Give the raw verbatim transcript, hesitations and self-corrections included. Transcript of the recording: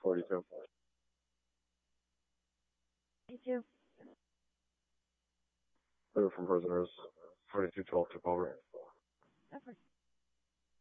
forty-two. forty-two. Clear from prisoners. forty-two twelve took over. Over.